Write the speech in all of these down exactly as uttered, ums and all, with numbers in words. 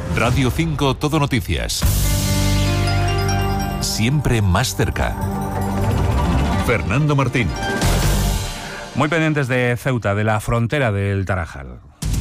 Radio cinco Todo Noticias. Siempre más cerca. Fernando Martín. Muy pendientes de Ceuta, de la frontera del Tarajal.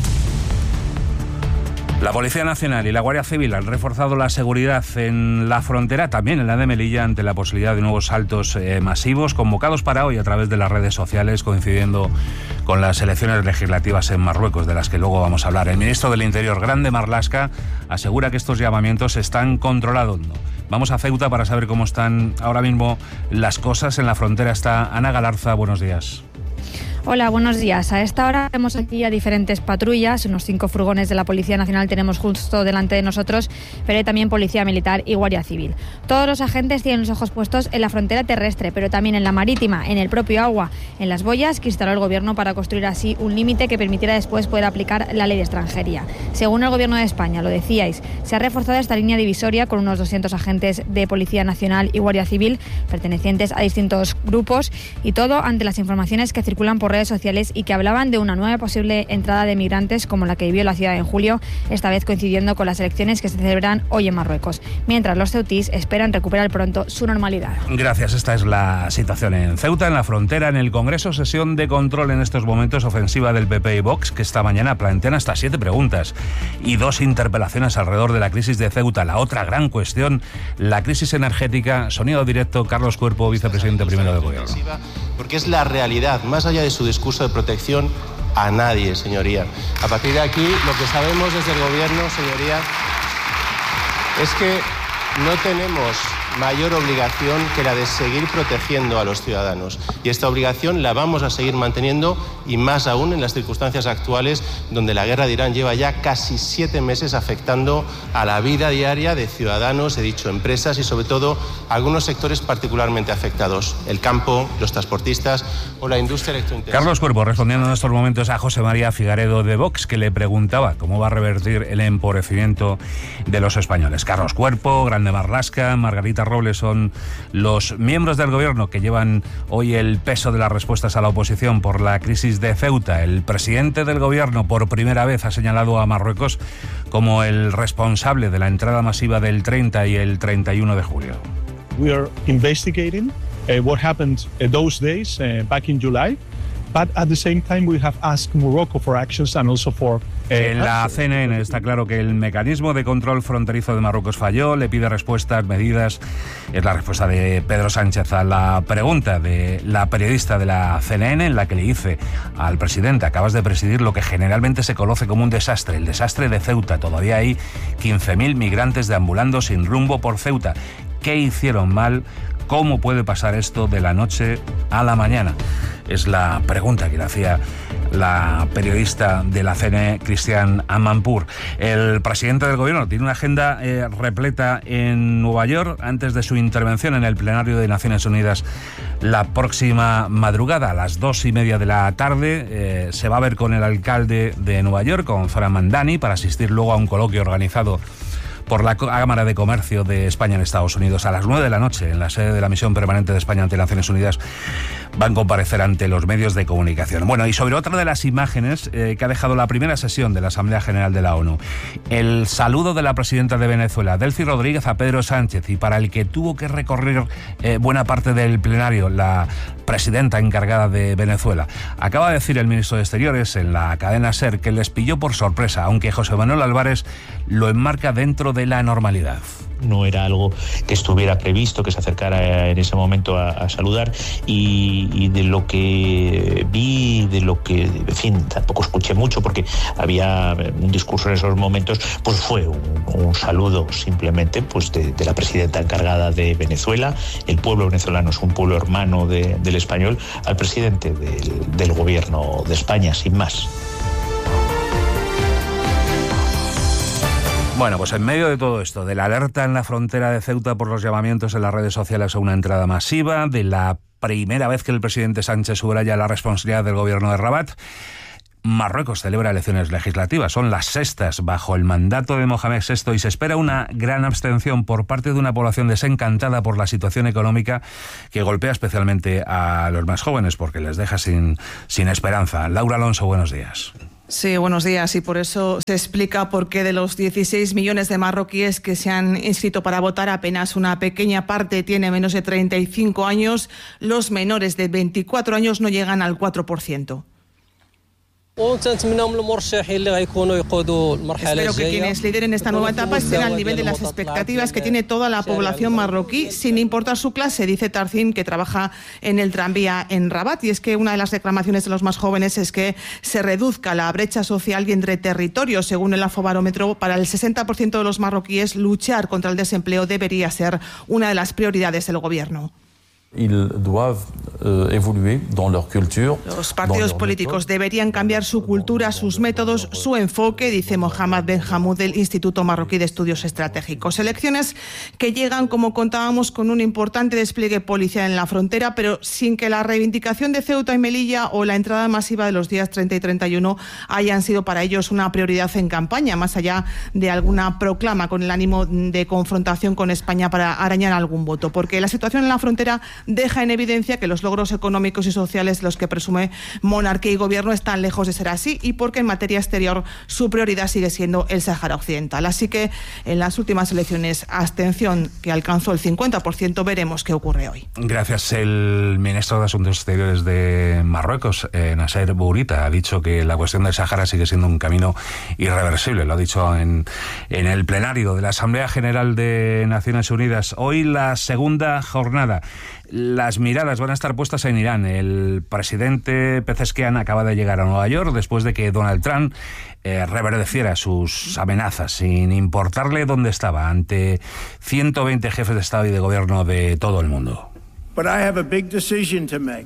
La Policía Nacional y la Guardia Civil han reforzado la seguridad en la frontera, también en la de Melilla, ante la posibilidad de nuevos saltos eh, masivos convocados para hoy a través de las redes sociales, coincidiendo con las elecciones legislativas en Marruecos, de las que luego vamos a hablar. El ministro del Interior, Grande Marlaska, asegura que estos llamamientos están controlados. Vamos a Ceuta para saber cómo están ahora mismo las cosas. En la frontera está Ana Galarza. Buenos días. Hola, buenos días. A esta hora vemos aquí a diferentes patrullas, unos cinco furgones de la Policía Nacional tenemos justo delante de nosotros, pero hay también Policía Militar y Guardia Civil. Todos los agentes tienen los ojos puestos en la frontera terrestre, pero también en la marítima, en el propio agua, en las boyas que instaló el Gobierno para construir así un límite que permitiera después poder aplicar la ley de extranjería. Según el Gobierno de España, lo decíais, se ha reforzado esta línea divisoria con unos doscientos agentes de Policía Nacional y Guardia Civil pertenecientes a distintos grupos, y todo ante las informaciones que circulan por redes sociales y que hablaban de una nueva posible entrada de migrantes como la que vivió la ciudad en julio, esta vez coincidiendo con las elecciones que se celebran hoy en Marruecos, mientras los ceutís esperan recuperar pronto su normalidad. Gracias. Esta es la situación en Ceuta, en la frontera. En el Congreso, sesión de control en estos momentos, ofensiva del P P y Vox, que esta mañana plantean hasta siete preguntas y dos interpelaciones alrededor de la crisis de Ceuta. La otra gran cuestión, la crisis energética. Sonido directo, Carlos Cuerpo, vicepresidente primero del Gobierno. Porque es la realidad, más allá de su discurso de protección a nadie, señoría. A partir de aquí, lo que sabemos desde el Gobierno, señoría, es que no tenemos mayor obligación que la de seguir protegiendo a los ciudadanos. Y esta obligación la vamos a seguir manteniendo, y más aún en las circunstancias actuales, donde la guerra de Irán lleva ya casi siete meses afectando a la vida diaria de ciudadanos, he dicho empresas, y sobre todo algunos sectores particularmente afectados: el campo, los transportistas o la industria electrointensiva. Carlos Cuerpo respondiendo en estos momentos a José María Figaredo de Vox, que le preguntaba cómo va a revertir el empobrecimiento de los españoles. Carlos Cuerpo, Grande Marlaska, Margarita Robles son los miembros del Gobierno que llevan hoy el peso de las respuestas a la oposición por la crisis de Ceuta. El presidente del Gobierno por primera vez ha señalado a Marruecos como el responsable de la entrada masiva del treinta y el treinta y uno de julio. We are investigating uh, what happened uh, those days uh, back in July. But at the same time we have asked Morocco for actions and also for... Eh, en la C N N está claro que el mecanismo de control fronterizo de Marruecos falló, le pide respuestas, medidas. Es la respuesta de Pedro Sánchez a la pregunta de la periodista de la C N N, en la que le dice al presidente: acabas de presidir lo que generalmente se conoce como un desastre, el desastre de Ceuta. Todavía hay quince mil migrantes deambulando sin rumbo por Ceuta. ¿Qué hicieron mal? ¿Cómo puede pasar esto de la noche a la mañana? Es la pregunta que le hacía la periodista de la C N N, Christiane Amanpour. El presidente del Gobierno tiene una agenda eh, repleta en Nueva York antes de su intervención en el plenario de Naciones Unidas la próxima madrugada. A las dos y media de la tarde eh, se va a ver con el alcalde de Nueva York, con Zohran Mamdani, para asistir luego a un coloquio organizado por la Cámara de Comercio de España en Estados Unidos. A las nueve de la noche, en la sede de la Misión Permanente de España ante Naciones Unidas, van a comparecer ante los medios de comunicación. Bueno, y sobre otra de las imágenes eh, que ha dejado la primera sesión de la Asamblea General de la ONU, el saludo de la presidenta de Venezuela, Delcy Rodríguez, a Pedro Sánchez, y para el que tuvo que recorrer eh, buena parte del plenario la presidenta encargada de Venezuela. Acaba de decir el ministro de Exteriores en la cadena SER que les pilló por sorpresa, aunque José Manuel Álvarez lo enmarca dentro de la normalidad. No era algo que estuviera previsto, que se acercara en ese momento a, a saludar, y, y de lo que vi, de lo que, en fin, tampoco escuché mucho porque había un discurso en esos momentos, pues fue un, un saludo simplemente pues de, de la presidenta encargada de Venezuela. El pueblo venezolano es un pueblo hermano de, del español, al presidente del, del gobierno de España, sin más. Bueno, pues en medio de todo esto, de la alerta en la frontera de Ceuta por los llamamientos en las redes sociales a una entrada masiva, de la primera vez que el presidente Sánchez subraya la responsabilidad del gobierno de Rabat, Marruecos celebra elecciones legislativas, son las sextas bajo el mandato de Mohamed sexto, y se espera una gran abstención por parte de una población desencantada por la situación económica que golpea especialmente a los más jóvenes porque les deja sin, sin esperanza. Laura Alonso, buenos días. Sí, buenos días. Y por eso se explica por qué de los dieciséis millones de marroquíes que se han inscrito para votar, apenas una pequeña parte tiene menos de treinta y cinco años. Los menores de veinticuatro años no llegan al cuatro por ciento. Espero que quienes lideren esta nueva etapa estén al nivel de las expectativas que tiene toda la población marroquí, sin importar su clase, dice Tarzin, que trabaja en el tranvía en Rabat. Y es que una de las reclamaciones de los más jóvenes es que se reduzca la brecha social y entre territorios. Según el Afobarómetro, para el sesenta por ciento de los marroquíes, luchar contra el desempleo debería ser una de las prioridades del gobierno. Los partidos políticos deberían cambiar su cultura, sus métodos, su enfoque, dice Mohamed Ben Hamoud del Instituto Marroquí de Estudios Estratégicos. Elecciones que llegan, como contábamos, con un importante despliegue policial en la frontera, pero sin que la reivindicación de Ceuta y Melilla o la entrada masiva de los días treinta y treinta y uno hayan sido para ellos una prioridad en campaña, más allá de alguna proclama con el ánimo de confrontación con España para arañar algún voto. Porque la situación en la frontera deja en evidencia que los logros económicos y sociales de los que presume monarquía y gobierno están lejos de ser así, y porque en materia exterior su prioridad sigue siendo el Sáhara Occidental. Así que en las últimas elecciones, abstención que alcanzó el cincuenta por ciento, veremos qué ocurre hoy. Gracias. El ministro de Asuntos Exteriores de Marruecos, eh, Nasser Bourita, ha dicho que la cuestión del Sáhara sigue siendo un camino irreversible. Lo ha dicho en, en el plenario de la Asamblea General de Naciones Unidas. Hoy la segunda jornada. Las miradas van a estar puestas en Irán. El presidente Pezeshkian acaba de llegar a Nueva York después de que Donald Trump eh, reverdeciera sus amenazas, sin importarle dónde estaba, ante ciento veinte jefes de Estado y de Gobierno de todo el mundo. But I have a big decision to make.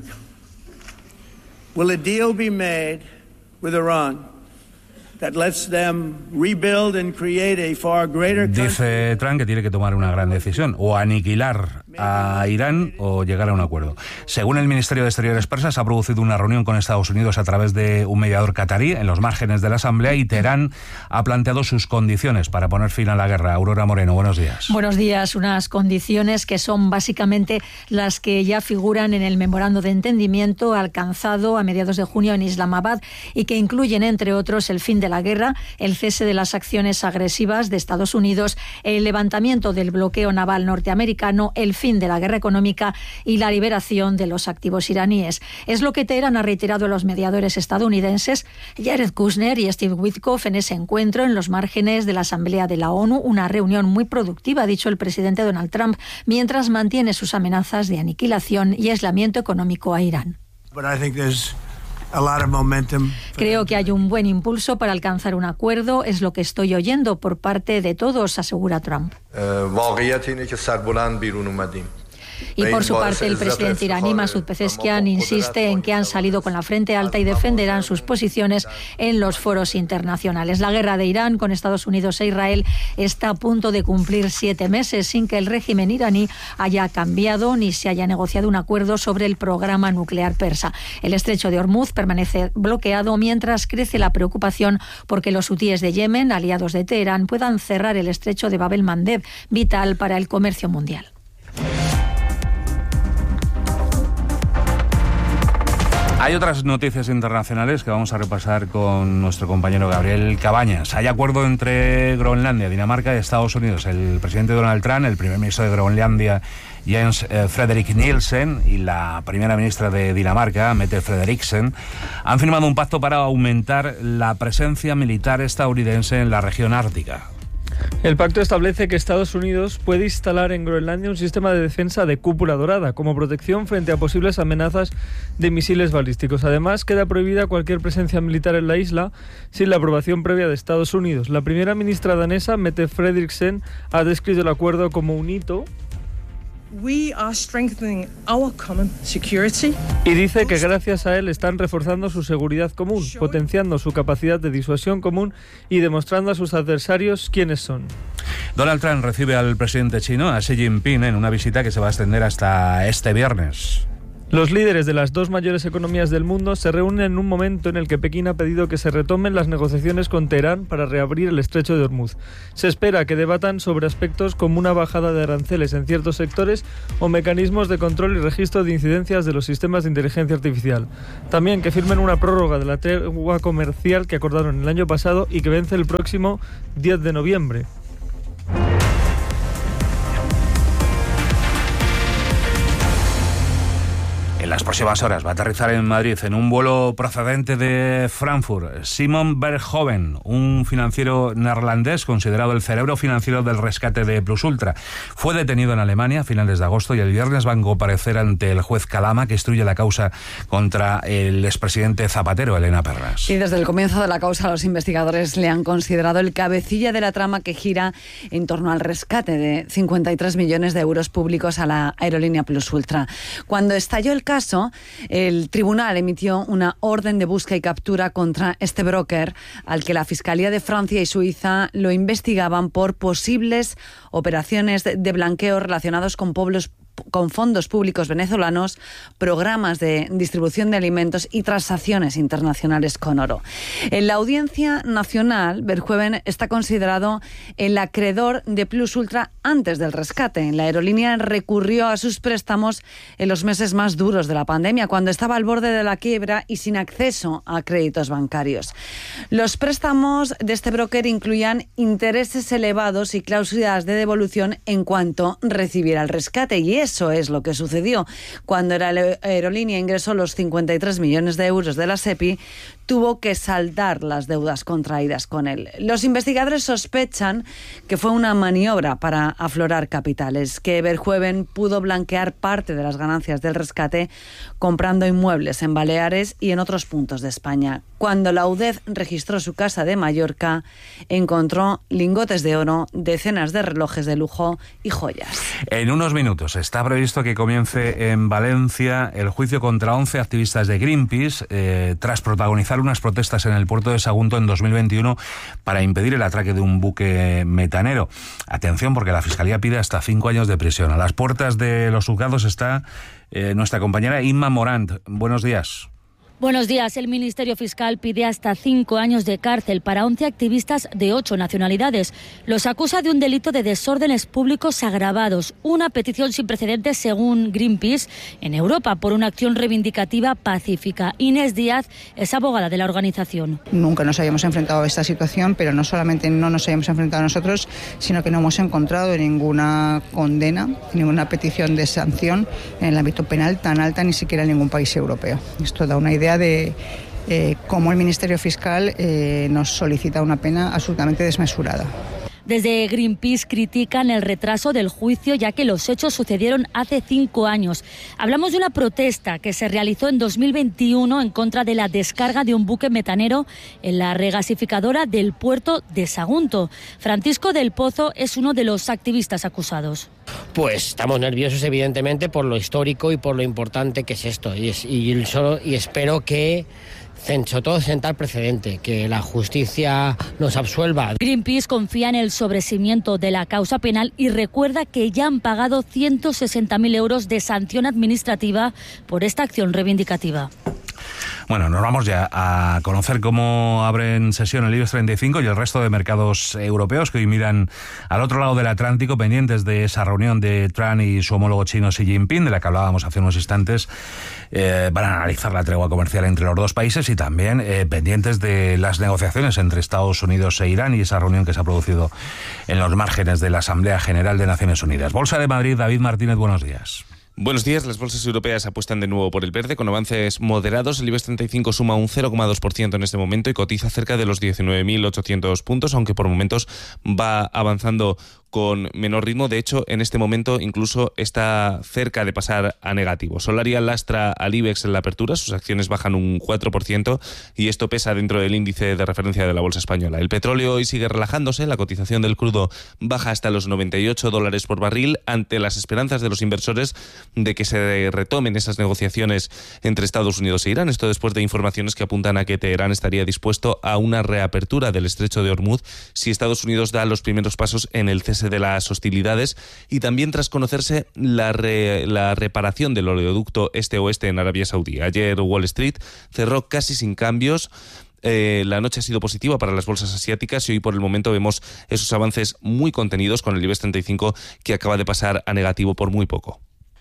Will a deal be made with Iran that lets them rebuild and create a far greater country? Dice Trump que tiene que tomar una gran decisión: o aniquilar a Irán o llegar a un acuerdo. Según el Ministerio de Exteriores persa, se ha producido una reunión con Estados Unidos a través de un mediador catarí en los márgenes de la Asamblea, y Teherán ha planteado sus condiciones para poner fin a la guerra. Aurora Moreno, buenos días. Buenos días. Unas condiciones que son básicamente las que ya figuran en el memorando de entendimiento alcanzado a mediados de junio en Islamabad, y que incluyen, entre otros, el fin de la guerra, el cese de las acciones agresivas de Estados Unidos, el levantamiento del bloqueo naval norteamericano, el fin de la guerra económica y la liberación de los activos iraníes. Es lo que Teherán ha reiterado a los mediadores estadounidenses Jared Kushner y Steve Witkoff en ese encuentro en los márgenes de la Asamblea de la ONU, una reunión muy productiva, ha dicho el presidente Donald Trump, mientras mantiene sus amenazas de aniquilación y aislamiento económico a Irán. Creo que hay un buen impulso para alcanzar un acuerdo, es lo que estoy oyendo por parte de todos, asegura Trump. Y por su parte, el presidente iraní Masoud Pezeshkian insiste en que han salido con la frente alta y defenderán sus posiciones en los foros internacionales. La guerra de Irán con Estados Unidos e Israel está a punto de cumplir siete meses sin que el régimen iraní haya cambiado ni se haya negociado un acuerdo sobre el programa nuclear persa. El estrecho de Hormuz permanece bloqueado mientras crece la preocupación porque los hutíes de Yemen, aliados de Teherán, puedan cerrar el estrecho de Bab el-Mandeb, vital para el comercio mundial. Hay otras noticias internacionales que vamos a repasar con nuestro compañero Gabriel Cabañas. Hay acuerdo entre Groenlandia, Dinamarca y Estados Unidos. El presidente Donald Trump, el primer ministro de Groenlandia, Jens eh, Frederik Nielsen, y la primera ministra de Dinamarca, Mette Frederiksen, han firmado un pacto para aumentar la presencia militar estadounidense en la región ártica. El pacto establece que Estados Unidos puede instalar en Groenlandia un sistema de defensa de cúpula dorada como protección frente a posibles amenazas de misiles balísticos. Además, queda prohibida cualquier presencia militar en la isla sin la aprobación previa de Estados Unidos. La primera ministra danesa, Mette Frederiksen, ha descrito el acuerdo como un hito We are strengthening our common security. Y dice que gracias a él están reforzando su seguridad común, potenciando su capacidad de disuasión común y demostrando a sus adversarios quiénes son. Donald Trump recibe al presidente chino, a Xi Jinping, en una visita que se va a extender hasta este viernes. Los líderes de las dos mayores economías del mundo se reúnen en un momento en el que Pekín ha pedido que se retomen las negociaciones con Teherán para reabrir el estrecho de Hormuz. Se espera que debatan sobre aspectos como una bajada de aranceles en ciertos sectores o mecanismos de control y registro de incidencias de los sistemas de inteligencia artificial. También que firmen una prórroga de la tregua comercial que acordaron el año pasado y que vence el próximo diez de noviembre. En las próximas horas va a aterrizar en Madrid en un vuelo procedente de Frankfurt Simon Verhoeven, un financiero neerlandés considerado el cerebro financiero del rescate de Plus Ultra. Fue detenido en Alemania a finales de agosto y el viernes va a comparecer ante el juez Calama, que instruye la causa contra el expresidente Zapatero, Elena Perras. Y desde el comienzo de la causa, los investigadores le han considerado el cabecilla de la trama que gira en torno al rescate de cincuenta y tres millones de euros públicos a la aerolínea Plus Ultra. Cuando estalló el caso, el tribunal emitió una orden de búsqueda y captura contra este broker, al que la Fiscalía de Francia y Suiza lo investigaban por posibles operaciones de blanqueo relacionados con pueblos con fondos públicos venezolanos, programas de distribución de alimentos y transacciones internacionales con oro. En la Audiencia Nacional, Verhoeven está considerado el acreedor de Plus Ultra antes del rescate. La aerolínea recurrió a sus préstamos en los meses más duros de la pandemia, cuando estaba al borde de la quiebra y sin acceso a créditos bancarios. Los préstamos de este broker incluían intereses elevados y cláusulas de devolución en cuanto recibiera el rescate, y eso es lo que sucedió. Cuando la aerolínea ingresó los cincuenta y tres millones de euros de la SEPI, tuvo que saldar las deudas contraídas con él. Los investigadores sospechan que fue una maniobra para aflorar capitales, que Verhoeven pudo blanquear parte de las ganancias del rescate comprando inmuebles en Baleares y en otros puntos de España. Cuando la U D E F registró su casa de Mallorca, encontró lingotes de oro, decenas de relojes de lujo y joyas. En unos minutos está previsto que comience en Valencia el juicio contra once activistas de Greenpeace eh, tras protagonizar unas protestas en el puerto de Sagunto en dos mil veintiuno para impedir el atraque de un buque metanero. Atención, porque la Fiscalía pide hasta cinco años de prisión. A las puertas de los juzgados está eh, nuestra compañera Inma Morant. Buenos días. Buenos días. El Ministerio Fiscal pide hasta cinco años de cárcel para once activistas de ocho nacionalidades. Los acusa de un delito de desórdenes públicos agravados, una petición sin precedentes según Greenpeace en Europa por una acción reivindicativa pacífica. Inés Díaz es abogada de la organización. Nunca nos habíamos enfrentado a esta situación, pero no solamente no nos habíamos enfrentado a nosotros, sino que no hemos encontrado ninguna condena, ninguna petición de sanción en el ámbito penal tan alta, ni siquiera en ningún país europeo. Esto da una idea de eh, cómo el Ministerio Fiscal eh, nos solicita una pena absolutamente desmesurada. Desde Greenpeace critican el retraso del juicio, ya que los hechos sucedieron hace cinco años. Hablamos de una protesta que se realizó en dos mil veintiuno en contra de la descarga de un buque metanero en la regasificadora del puerto de Sagunto. Francisco del Pozo es uno de los activistas acusados. Pues estamos nerviosos, evidentemente, por lo histórico y por lo importante que es esto. Y, es, y, solo, y espero que, sobre todo, sentar precedente, que la justicia nos absuelva. Greenpeace confía en el sobreseimiento de la causa penal y recuerda que ya han pagado ciento sesenta mil euros de sanción administrativa por esta acción reivindicativa. Bueno, nos vamos ya a conocer cómo abren sesión el IBEX treinta y cinco y el resto de mercados europeos que hoy miran al otro lado del Atlántico, pendientes de esa reunión de Trump y su homólogo chino Xi Jinping, de la que hablábamos hace unos instantes. Eh, van a analizar la tregua comercial entre los dos países y también eh, pendientes de las negociaciones entre Estados Unidos e Irán y esa reunión que se ha producido en los márgenes de la Asamblea General de Naciones Unidas. Bolsa de Madrid, David Martínez, buenos días. Buenos días. Las bolsas europeas apuestan de nuevo por el verde con avances moderados. El IBEX treinta y cinco suma un cero coma dos por ciento en este momento y cotiza cerca de los diecinueve mil ochocientos puntos, aunque por momentos va avanzando con menor ritmo. De hecho, en este momento incluso está cerca de pasar a negativo. Solaria lastra al IBEX en la apertura, sus acciones bajan un cuatro por ciento y esto pesa dentro del índice de referencia de la bolsa española. El petróleo hoy sigue relajándose, la cotización del crudo baja hasta los noventa y ocho dólares por barril ante las esperanzas de los inversores de que se retomen esas negociaciones entre Estados Unidos e Irán. Esto después de informaciones que apuntan a que Teherán estaría dispuesto a una reapertura del estrecho de Hormuz si Estados Unidos da los primeros pasos en el cese cese de las hostilidades y también tras conocerse la, re, la reparación del oleoducto este-oeste en Arabia Saudí. Ayer Wall Street cerró casi sin cambios. Eh, la noche ha sido positiva para las bolsas asiáticas y hoy por el momento vemos esos avances muy contenidos con el IBEX treinta y cinco que acaba de pasar a negativo por muy poco.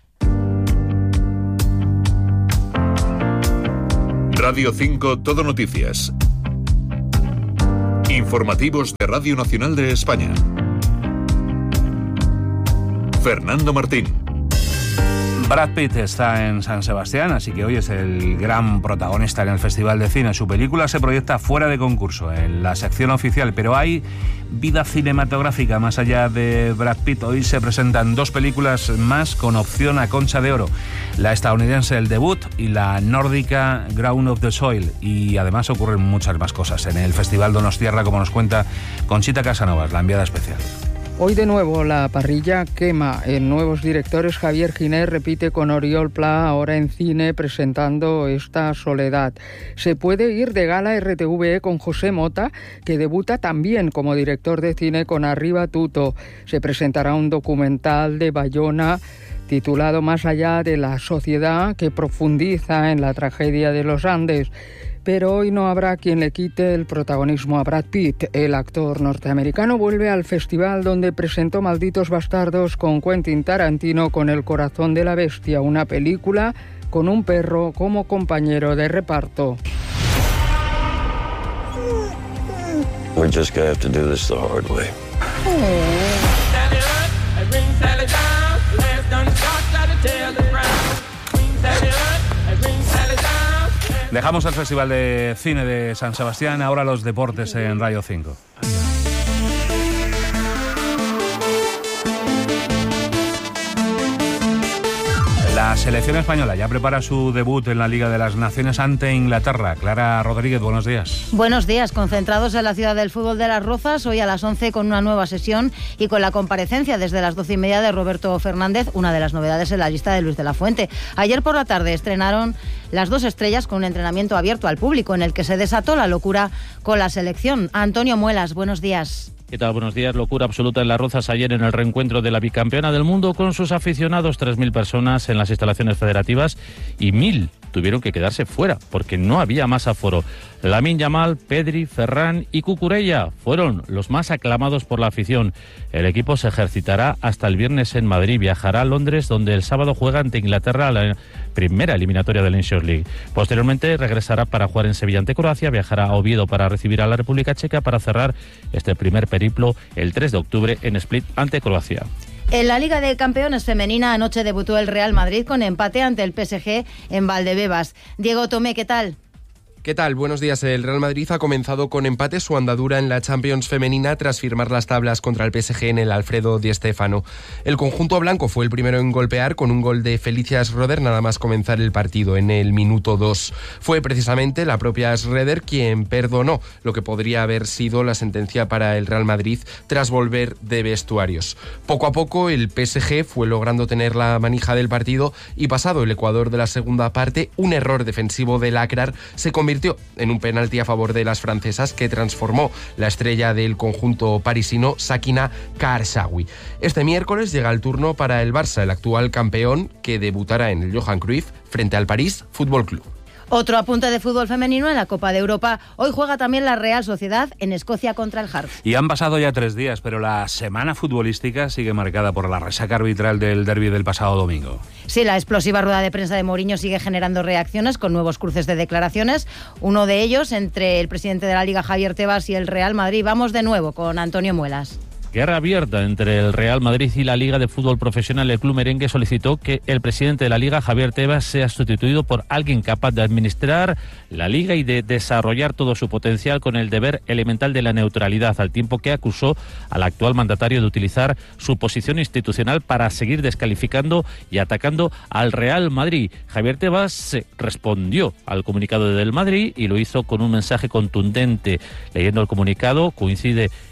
Radio cinco Todo Noticias. Informativos de Radio Nacional de España. Fernando Martín. Brad Pitt está en San Sebastián, así que hoy es el gran protagonista en el Festival de Cine. Su película se proyecta fuera de concurso, en la sección oficial, pero hay vida cinematográfica más allá de Brad Pitt. Hoy se presentan dos películas más con opción a Concha de Oro. La estadounidense El Debut y la nórdica Ground of the Soil. Y además ocurren muchas más cosas en el Festival Donostierra, como nos cuenta Conchita Casanovas, la enviada especial. Hoy de nuevo la parrilla quema. En Nuevos Directores, Javier Ginés repite con Oriol Pla, ahora en cine, presentando esta Soledad. Se puede ir de gala R T V E con José Mota, que debuta también como director de cine con Arriba Tuto. Se presentará un documental de Bayona titulado Más allá de la sociedad, que profundiza en la tragedia de los Andes. Pero hoy no habrá quien le quite el protagonismo a Brad Pitt. El actor norteamericano vuelve al festival donde presentó Malditos Bastardos con Quentin Tarantino con El corazón de la bestia, una película con un perro como compañero de reparto. We're just gonna have to do this the hard way. Dejamos el Festival de Cine de San Sebastián, ahora los deportes en Radio cinco. La selección española ya prepara su debut en la Liga de las Naciones ante Inglaterra. Clara Rodríguez, buenos días. Buenos días, concentrados en la ciudad del fútbol de Las Rozas, hoy a las once con una nueva sesión y con la comparecencia desde las doce y media de Roberto Fernández, una de las novedades en la lista de Luis de la Fuente. Ayer por la tarde estrenaron las dos estrellas con un entrenamiento abierto al público en el que se desató la locura con la selección. Antonio Muelas, buenos días. ¿Qué tal? Buenos días. Locura absoluta en Las Rozas ayer en el reencuentro de la bicampeona del mundo con sus aficionados, tres mil personas en las instalaciones federativas y mil tuvieron que quedarse fuera porque no había más aforo. Lamine Yamal, Pedri, Ferran y Cucurella fueron los más aclamados por la afición. El equipo se ejercitará hasta el viernes en Madrid, viajará a Londres donde el sábado juega ante Inglaterra la primera eliminatoria de la Nations League. Posteriormente regresará para jugar en Sevilla ante Croacia, viajará a Oviedo para recibir a la República Checa para cerrar este primer periplo el tres de octubre en Split ante Croacia. En la Liga de Campeones femenina anoche debutó el Real Madrid con empate ante el P S G en Valdebebas. Diego Tomé, ¿qué tal? ¿Qué tal? Buenos días. El Real Madrid ha comenzado con empate su andadura en la Champions femenina tras firmar las tablas contra el P S G en el Alfredo Di Stéfano. El conjunto blanco fue el primero en golpear con un gol de Felicia Schroeder nada más comenzar el partido en el minuto dos. Fue precisamente la propia Schroeder quien perdonó lo que podría haber sido la sentencia para el Real Madrid tras volver de vestuarios. Poco a poco el P S G fue logrando tener la manija del partido y pasado el Ecuador de la segunda parte, un error defensivo del Akrar se convirtió en un penalti a favor de las francesas que transformó la estrella del conjunto parisino, Sakina Karshawi. Este miércoles llega el turno para el Barça, el actual campeón, que debutará en el Johan Cruyff frente al París Fútbol Club. Otro apunte de fútbol femenino en la Copa de Europa. Hoy juega también la Real Sociedad en Escocia contra el Hearts. Y han pasado ya tres días, pero la semana futbolística sigue marcada por la resaca arbitral del derbi del pasado domingo. Sí, la explosiva rueda de prensa de Mourinho sigue generando reacciones con nuevos cruces de declaraciones. Uno de ellos entre el presidente de la Liga, Javier Tebas, y el Real Madrid. Vamos de nuevo con Antonio Muelas. Guerra abierta entre el Real Madrid y la Liga de Fútbol Profesional. El club merengue solicitó que el presidente de la Liga, Javier Tebas, sea sustituido por alguien capaz de administrar la Liga y de desarrollar todo su potencial con el deber elemental de la neutralidad, al tiempo que acusó al actual mandatario de utilizar su posición institucional para seguir descalificando y atacando al Real Madrid. Javier Tebas respondió al comunicado del Madrid y lo hizo con un mensaje contundente. Leyendo el comunicado, coincide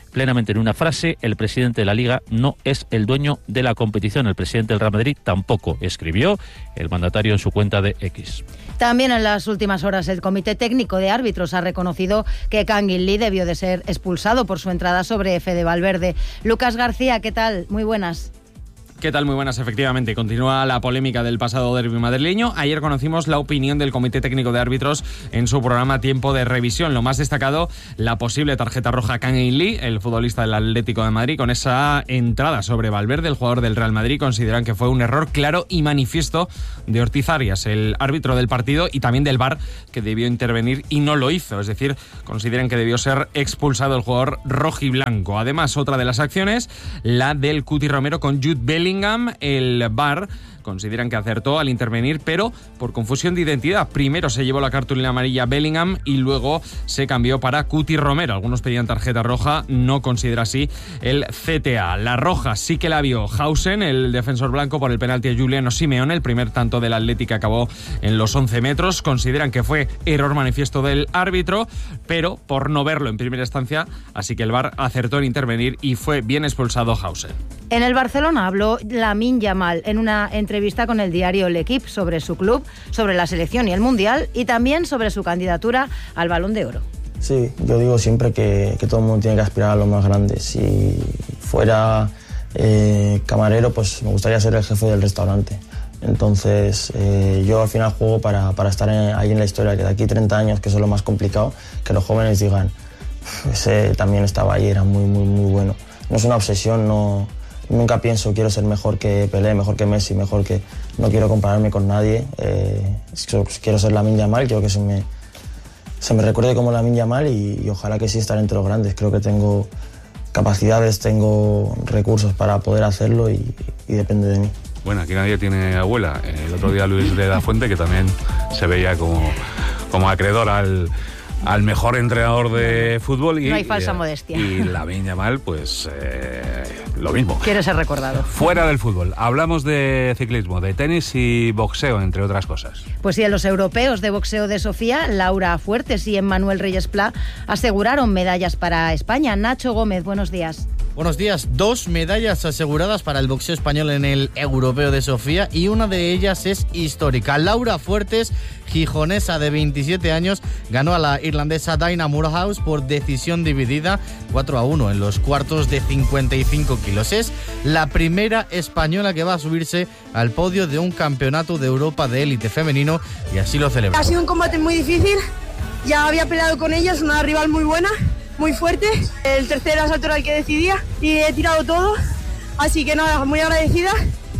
plenamente en una frase: el presidente de la Liga no es el dueño de la competición. El presidente del Real Madrid tampoco, escribió el mandatario en su cuenta de X. También en las últimas horas el Comité Técnico de Árbitros ha reconocido que Kang In Lee debió de ser expulsado por su entrada sobre Fede Valverde. Lucas García, ¿qué tal? Muy buenas. ¿Qué tal? Muy buenas, efectivamente. Continúa la polémica del pasado derbi madrileño. Ayer conocimos la opinión del Comité Técnico de Árbitros en su programa Tiempo de Revisión. Lo más destacado, la posible tarjeta roja a Kang In Lee, el futbolista del Atlético de Madrid, con esa entrada sobre Valverde, el jugador del Real Madrid. Consideran que fue un error claro y manifiesto de Ortiz Arias, el árbitro del partido, y también del V A R, que debió intervenir y no lo hizo. Es decir, consideran que debió ser expulsado el jugador rojiblanco. Además, otra de las acciones, la del Cuti Romero con Jude Bellingham. El V A R consideran que acertó al intervenir, pero por confusión de identidad. Primero se llevó la cartulina amarilla Bellingham y luego se cambió para Cuti Romero. Algunos pedían tarjeta roja, no considera así el C T A. La roja sí que la vio Hausen, el defensor blanco, por el penalti a Giuliano Simeone. El primer tanto del Atlético acabó en los once metros. Consideran que fue error manifiesto del árbitro, pero por no verlo en primera instancia, así que el V A R acertó en intervenir y fue bien expulsado Hausen. En el Barcelona habló Lamine Yamal en una entrevista con el diario L'Equipe sobre su club, sobre la selección y el Mundial, y también sobre su candidatura al Balón de Oro. Sí, yo digo siempre que, que todo el mundo tiene que aspirar a lo más grande. Si fuera eh, camarero, pues me gustaría ser el jefe del restaurante. Entonces eh, yo al final juego para, para estar en, ahí en la historia, que de aquí treinta años, que eso es lo más complicado, que los jóvenes digan, ese también estaba ahí, era muy, muy, muy bueno. No es una obsesión, no... Nunca pienso quiero ser mejor que Pelé, mejor que Messi, mejor que... No quiero compararme con nadie. Eh, quiero ser Lamine Yamal, quiero que se me, se me recuerde como Lamine Yamal y, y ojalá que sí estar entre los grandes. Creo que tengo capacidades, tengo recursos para poder hacerlo y, y depende de mí. Bueno, aquí nadie tiene abuela. El otro día Luis de la Fuente, que también se veía como, como acreedor al... al mejor entrenador de fútbol y, no hay falsa y, modestia. Y Lamine Yamal, pues eh, lo mismo. Quiere ser recordado. Fuera del fútbol, hablamos de ciclismo, de tenis y boxeo, entre otras cosas. Pues sí, en los europeos de boxeo de Sofía, Laura Fuertes y Emmanuel Reyes Pla aseguraron medallas para España. Nacho Gómez, buenos días. Buenos días. Dos medallas aseguradas para el boxeo español en el europeo de Sofía y una de ellas es histórica. Laura Fuertes, gijonesa de veintisiete años, ganó a la irlandesa Dinah Moorhouse por decisión dividida cuatro a uno en los cuartos de cincuenta y cinco kilos. Es la primera española que va a subirse al podio de un campeonato de Europa de élite femenino y así lo celebra. Ha sido un combate muy difícil, ya había peleado con ella, es una rival muy buena, muy fuerte. El tercer asalto era el que decidía y he tirado todo, así que nada, muy agradecida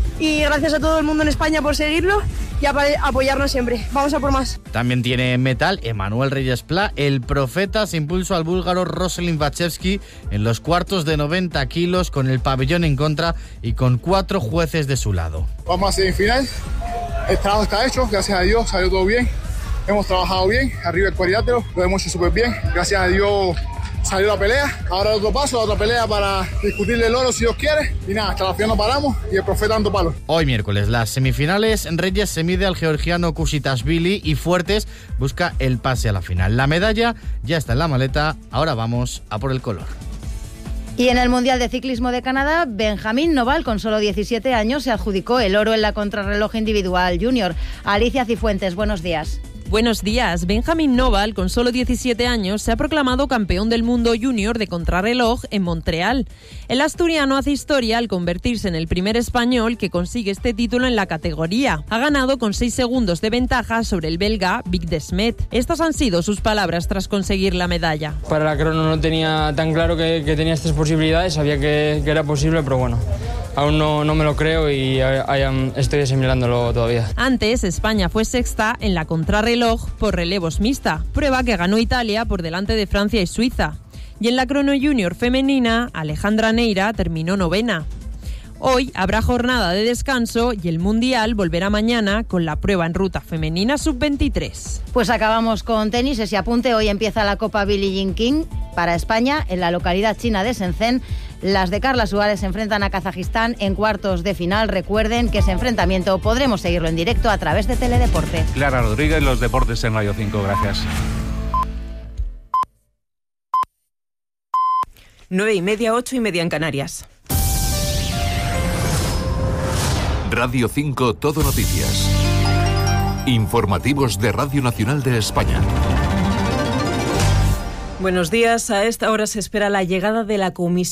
y gracias a todo el mundo en España por seguirlo y apoyarnos siempre. Vamos a por más. También tiene metal Emmanuel Reyes Pla. El profeta se impuso al búlgaro Roselin Vachevsky en los cuartos de noventa kilos con el pabellón en contra y con cuatro jueces de su lado. Vamos a semifinal. El trabajo está hecho, gracias a Dios, salió todo bien. Hemos trabajado bien, arriba el cuadrilátero, lo hemos hecho súper bien. Gracias a Dios salió la pelea. Ahora otro paso, otra pelea para discutirle el oro si Dios quiere. Y nada, hasta la final no paramos y el profeta dando palos. Hoy miércoles, las semifinales, Reyes se mide al georgiano Kusitashvili y Fuertes busca el pase a la final. La medalla ya está en la maleta, ahora vamos a por el color. Y en el Mundial de Ciclismo de Canadá, Benjamín Noval, con solo diecisiete años, se adjudicó el oro en la contrarreloj individual junior. Alicia Cifuentes, buenos días. Buenos días. Benjamín Noval, con solo diecisiete años, se ha proclamado campeón del mundo junior de contrarreloj en Montreal. El asturiano hace historia al convertirse en el primer español que consigue este título en la categoría. Ha ganado con seis segundos de ventaja sobre el belga Vic Desmet. Estas han sido sus palabras tras conseguir la medalla. Para la crono no tenía tan claro que, que tenía estas posibilidades, sabía que, que era posible, pero bueno, aún no, no me lo creo y I, I am, estoy asimilándolo todavía. Antes, España fue sexta en la contrarreloj por relevos mixta, prueba que ganó Italia por delante de Francia y Suiza. Y en la crono junior femenina, Alejandra Neira terminó novena. Hoy habrá jornada de descanso y el Mundial volverá mañana con la prueba en ruta femenina sub veintitrés. Pues acabamos con tenis, ese apunte. Hoy empieza la Copa Billie Jean King para España en la localidad china de Shenzhen. Las de Carla Suárez se enfrentan a Kazajistán en cuartos de final. Recuerden que ese enfrentamiento podremos seguirlo en directo a través de Teledeporte. Clara Rodríguez, los deportes en Radio cinco, gracias. nueve y media, ocho y media en Canarias. Radio cinco Todo Noticias. Informativos de Radio Nacional de España. Buenos días. A esta hora se espera la llegada de la comisión